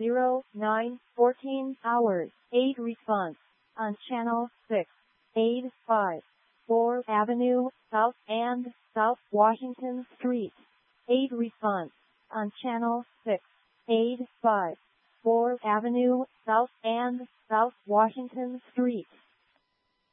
14 hours. 8 response on channel 6. 854 Avenue, South and South Washington Street. 8 response on channel 6. 854 Avenue, South and South Washington Street.